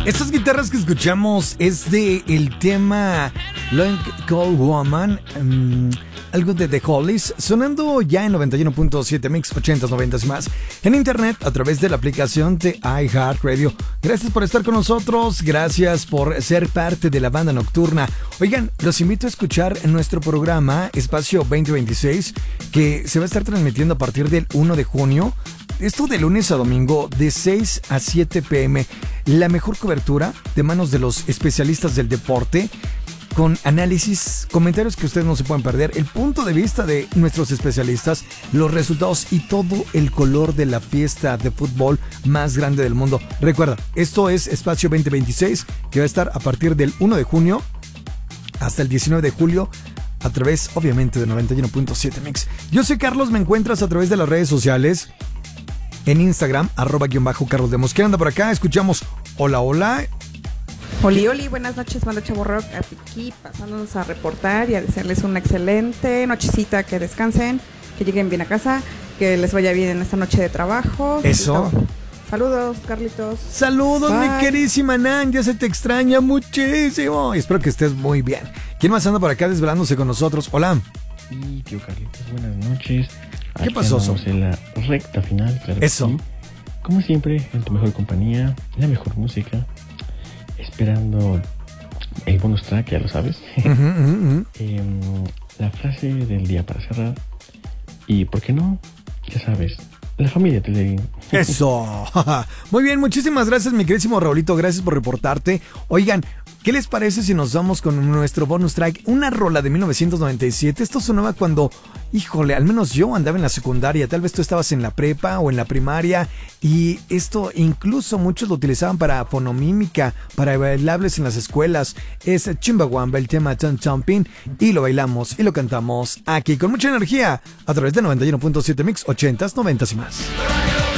Estas guitarras que escuchamos es de el tema Long Cold Woman, algo de The Hollies, sonando ya en 91.7 Mix 80s, 90s y más, en internet a través de la aplicación de iHeartRadio. Gracias por estar con nosotros, gracias por ser parte de la banda nocturna. Oigan, los invito a escuchar en nuestro programa Espacio 2026, que se va a estar transmitiendo a partir del 1 de junio. Esto de lunes a domingo, de 6 a 7 p.m. La mejor cobertura de manos de los especialistas del deporte, con análisis, comentarios que ustedes no se pueden perder, el punto de vista de nuestros especialistas, los resultados y todo el color de la fiesta de fútbol más grande del mundo. Recuerda, esto es Espacio 2026, que va a estar a partir del 1 de junio hasta el 19 de julio, a través, obviamente, de 91.7 Mix. Yo soy Carlos, me encuentras a través de las redes sociales, en Instagram, @Carlos Demos. ¿Quién anda por acá? Escuchamos Hola, hola. Oli, buenas noches, banda Chavo Rock, aquí pasándonos a reportar y a desearles una excelente nochecita, que descansen, que lleguen bien a casa, que les vaya bien en esta noche de trabajo. Eso. Saludos, Carlitos. Saludos, bye. Mi queridísima Nan, ya se te extraña muchísimo. Espero que estés muy bien. ¿Quién más anda por acá desvelándose con nosotros? Hola. Sí, tío Carlitos, buenas noches. ¿Qué Aquí pasó, andamos en la recta final, claro. Eso. Sí. Como siempre, en tu mejor compañía, la mejor música, esperando el bonus track, ya lo sabes. La frase del día para cerrar. Y, ¿por qué no? Ya sabes, la familia Telerín. Eso. Muy bien, muchísimas gracias, mi queridísimo Raulito. Gracias por reportarte. Oigan, ¿qué les parece si nos vamos con nuestro bonus track? Una rola de 1997. Esto sonaba cuando, híjole, al menos yo andaba en la secundaria. Tal vez tú estabas en la prepa o en la primaria. Y esto incluso muchos lo utilizaban para fonomímica, para bailables en las escuelas. Es Chimbawamba, el tema Tom Chomping. Y lo bailamos y lo cantamos aquí con mucha energía a través de 91.7 Mix 80s, 90s y más.